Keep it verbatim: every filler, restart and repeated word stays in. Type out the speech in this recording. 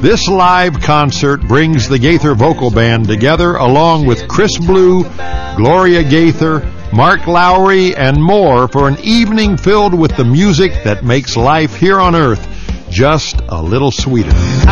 This live concert brings the Gaither Vocal Band together along with Chris Blue, Gloria Gaither, Mark Lowry, and more for an evening filled with the music that makes life here on Earth just a little sweeter.